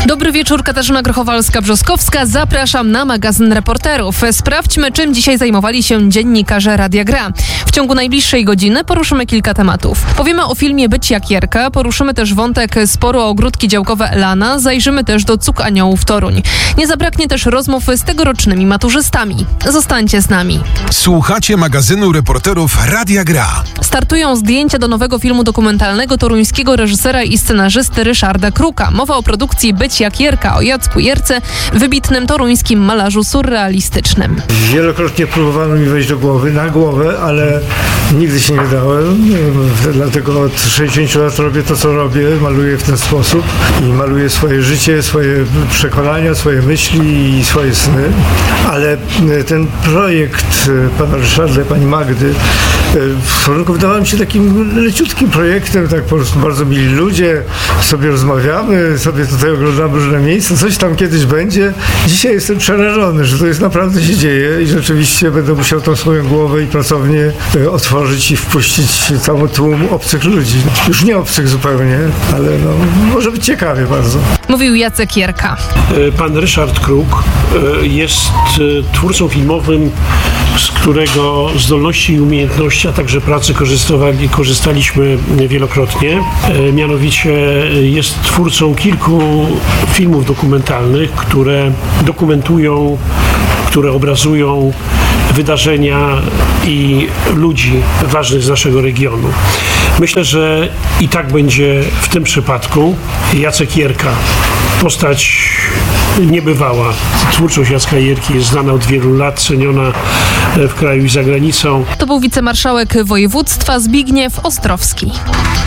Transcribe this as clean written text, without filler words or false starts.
Dobry wieczór, Katarzyna Grochowalska-Brzoskowska. Zapraszam na magazyn Reporterów. Sprawdźmy, czym dzisiaj zajmowali się dziennikarze Radia Gra. W ciągu najbliższej godziny poruszymy kilka tematów. Powiemy o filmie Być jak Jerka, poruszymy też wątek sporu o ogródki działkowe Elana, zajrzymy też do Cug Aniołów Toruń. Nie zabraknie też rozmów z tegorocznymi maturzystami. Zostańcie z nami. Słuchacie magazynu Reporterów Radia Gra. Startują zdjęcia do nowego filmu dokumentalnego toruńskiego reżysera i scenarzysty Ryszarda Kruka. Mowa o produkcji Być jak Jerka, o Jacku Jerce, wybitnym toruńskim malarzu surrealistycznym. Wielokrotnie próbowano mi wejść do głowy, na głowę, ale nigdy się nie dałem. Dlatego od 60 lat robię to, co robię. Maluję w ten sposób i maluję swoje życie, swoje przekonania, swoje myśli i swoje sny. Ale ten projekt pana Ryszarda i pani Magdy w początku wydawał mi się takim leciutkim projektem, tak po prostu bardzo mili ludzie, sobie rozmawiamy, sobie tutaj oglądamy różne miejsca, coś tam kiedyś będzie. Dzisiaj jestem przerażony, że to jest naprawdę się dzieje i rzeczywiście będę musiał tą swoją głowę i pracownię otworzyć i wpuścić cały tłum obcych ludzi. Już nie obcych zupełnie, ale może być ciekawie bardzo. Mówił Jacek Jerka. Pan Ryszard Kruk jest twórcą filmowym, z którego zdolności i umiejętności, a także pracy korzystaliśmy wielokrotnie. Mianowicie jest twórcą kilku filmów dokumentalnych, które dokumentują, które obrazują wydarzenia i ludzi ważnych z naszego regionu. Myślę, że i tak będzie w tym przypadku. Jacek Jerka, postać niebywała. Twórczość Jacka Jerki jest znana od wielu lat, ceniona w kraju i za granicą. To był wicemarszałek województwa Zbigniew Ostrowski.